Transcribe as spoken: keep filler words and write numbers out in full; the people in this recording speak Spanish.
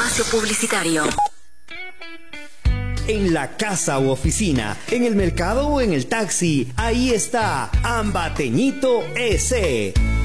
espacio publicitario. En la casa u oficina, en el mercado o en el taxi, ahí está Ambateñito S.